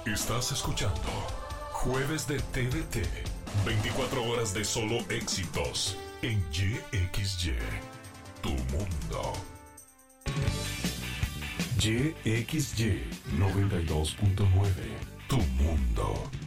Estás escuchando Jueves de TDT. 24 horas de solo éxitos en YXY. Tu mundo. YXY 92.9. Tu mundo.